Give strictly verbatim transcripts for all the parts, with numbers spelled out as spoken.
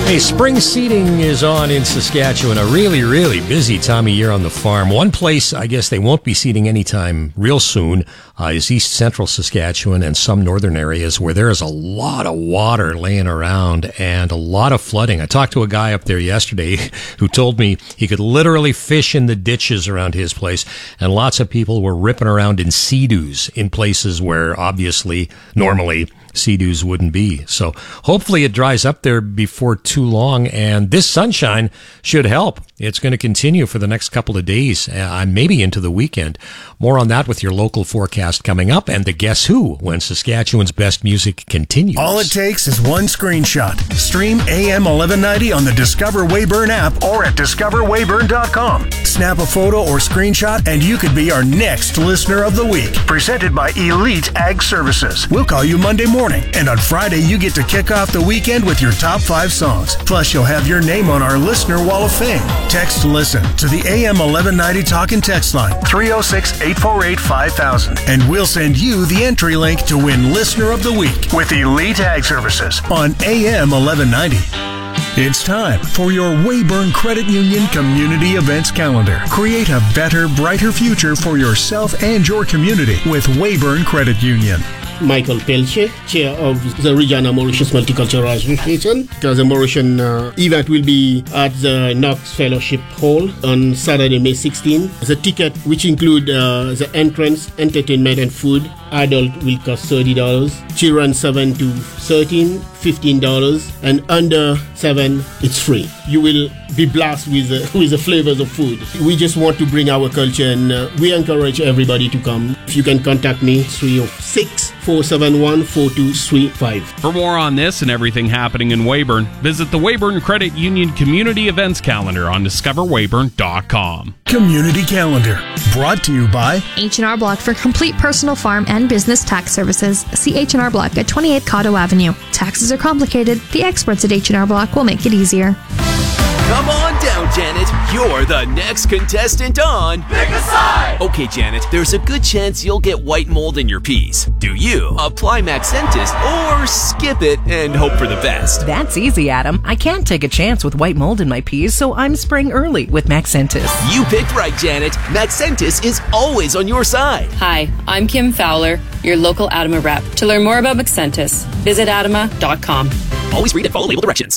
Hey, spring seeding is on in Saskatchewan. A really, really busy time of year on the farm. One place I guess they won't be seeding anytime real soon uh, is east central Saskatchewan and some northern areas where there is a lot of water laying around and a lot of flooding. I talked to a guy up there yesterday who told me he could literally fish in the ditches around his place, and lots of people were ripping around in sea-doos in places where obviously normally sea-doos wouldn't be. So hopefully it dries up there before too long, and this sunshine should help. It's going to continue for the next couple of days, uh, maybe into the weekend. More on that with your local forecast coming up, and the Guess Who when Saskatchewan's best music continues. All it takes is one screenshot. Stream A M eleven ninety on the Discover Weyburn app or at discover weyburn dot com. Snap a photo or screenshot and you could be our next listener of the week. Presented by Elite Ag Services. We'll call you Monday morning, and on Friday you get to kick off the weekend with your top five songs. Plus you'll have your name on our Listener Wall of Fame. Text LISTEN to the A M eleven ninety Talk and Text line three oh six, eight four eight, five thousand, and we'll send you the entry link to win Listener of the Week with Elite Ag Services on A M eleven ninety. It's time for your Weyburn Credit Union Community Events Calendar. Create a better, brighter future for yourself and your community with Weyburn Credit Union. Michael Pelche, chair of the Regina Mauritius Multicultural Association. The Mauritian uh, event will be at the Knox Fellowship Hall on Saturday, May sixteenth. The ticket, which include uh, the entrance, entertainment and food, adult will cost thirty dollars. Children seven to thirteen, fifteen dollars. And under seven, it's free. You will be blessed with, uh, with the flavors of food. We just want to bring our culture, and uh, we encourage everybody to come. If you can contact me, three oh six, four seven one, four two three five. For more on this and everything happening in Weyburn, visit the Weyburn Credit Union Community Events Calendar on discover weyburn dot com. Community Calendar, brought to you by H and R Block for complete personal farm and business tax services. See H and R Block at twenty-eight Cotto Avenue. Taxes are complicated. The experts at H and R Block will make it easier. Come on down, Janet. You're the next contestant on Pick a Side! Okay, Janet, there's a good chance you'll get white mold in your peas. Do you apply Maxentis or skip it and hope for the best? That's easy, Adam. I can't take a chance with white mold in my peas, so I'm spraying early with Maxentis. You picked right, Janet. Maxentis is always on your side. Hi, I'm Kim Fowler, your local Adama rep. To learn more about Maxentis, visit adama dot com. Always read and follow label directions.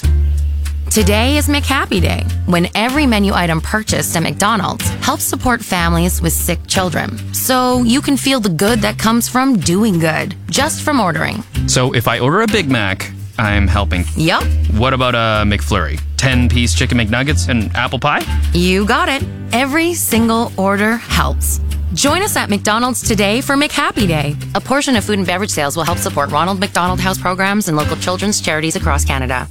Today is McHappy Day, when every menu item purchased at McDonald's helps support families with sick children. So you can feel the good that comes from doing good, just from ordering. So if I order a Big Mac, I'm helping. Yup. What about a McFlurry? ten-piece chicken McNuggets and apple pie? You got it. Every single order helps. Join us at McDonald's today for McHappy Day. A portion of food and beverage sales will help support Ronald McDonald House programs and local children's charities across Canada.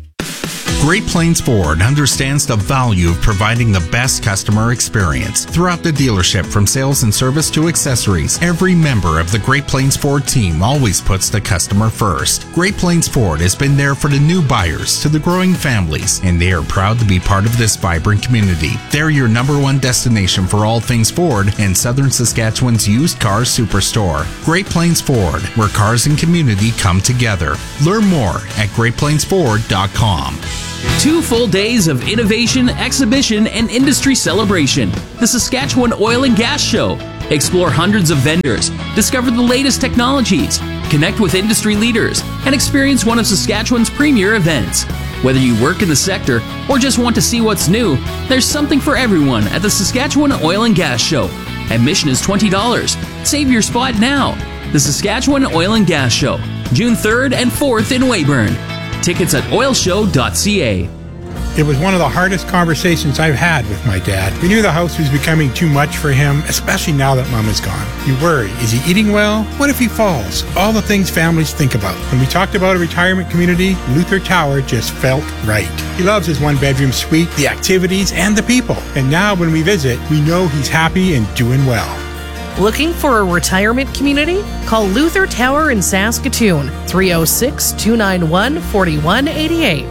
Great Plains Ford understands the value of providing the best customer experience. Throughout the dealership, from sales and service to accessories, every member of the Great Plains Ford team always puts the customer first. Great Plains Ford has been there for the new buyers to the growing families, and they are proud to be part of this vibrant community. They're your number one destination for all things Ford and Southern Saskatchewan's used car superstore. Great Plains Ford, where cars and community come together. Learn more at great plains ford dot com. Two full days of innovation, exhibition, and industry celebration. The Saskatchewan Oil and Gas Show. Explore hundreds of vendors, discover the latest technologies, connect with industry leaders, and experience one of Saskatchewan's premier events. Whether you work in the sector or just want to see what's new, there's something for everyone at the Saskatchewan Oil and Gas Show. Admission is twenty dollars. Save your spot now. The Saskatchewan Oil and Gas Show, June third and fourth in Weyburn. Tickets at oil show dot c a. It was one of the hardest conversations I've had with my dad. We knew the house was becoming too much for him, especially now that Mom is gone. You worry, is he eating well? What if he falls? All the things families think about. When we talked about a retirement community, Luther Tower just felt right. He loves his one-bedroom suite, the activities, and the people. And now when we visit, we know he's happy and doing well. Looking for a retirement community? Call Luther Tower in Saskatoon, three oh six, two nine one, four one eight eight.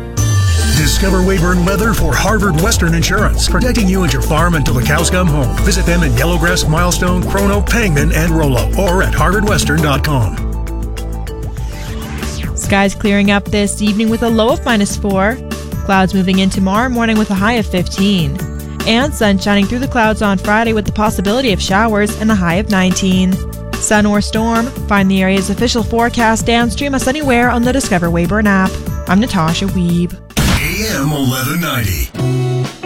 Discover Weyburn Leather for Harvard Western Insurance, protecting you and your farm until the cows come home. Visit them in Yellowgrass, Milestone, Chrono, Pangman, and Rollo, or at harvard western dot com. Skies clearing up this evening with a low of minus four. Clouds moving in tomorrow morning with a high of fifteen. And sun shining through the clouds on Friday with the possibility of showers and a high of nineteen. Sun or storm? Find the area's official forecast and stream us anywhere on the Discover Weyburn app. I'm Natasha Weeb. A M eleven ninety.